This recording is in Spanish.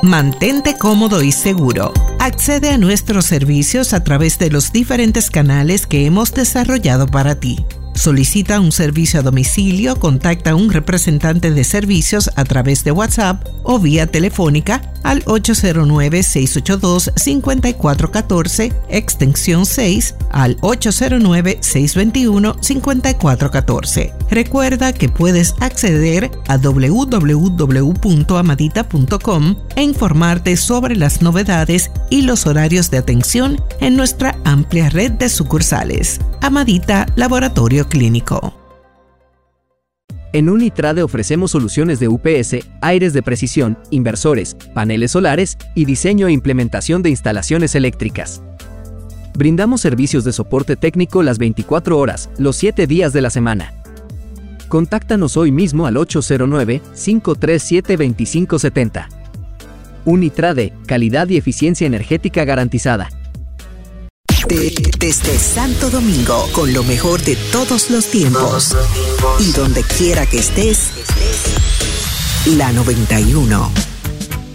Mantente cómodo y seguro. Accede a nuestros servicios a través de los diferentes canales que hemos desarrollado para ti. Solicita un servicio a domicilio, contacta a un representante de servicios a través de WhatsApp o vía telefónica al 809-682-5414, extensión 6, al 809-621-5414. Recuerda que puedes acceder a www.amadita.com e informarte sobre las novedades y los horarios de atención en nuestra amplia red de sucursales. Amadita Laboratorio Clínico. En Unitrade ofrecemos soluciones de UPS, aires de precisión, inversores, paneles solares y diseño e implementación de instalaciones eléctricas. Brindamos servicios de soporte técnico las 24 horas, los 7 días de la semana. Contáctanos hoy mismo al 809-537-2570. Unitrade, calidad y eficiencia energética garantizada. Desde Santo Domingo, con lo mejor de todos los tiempos. Y donde quiera que estés, la 91.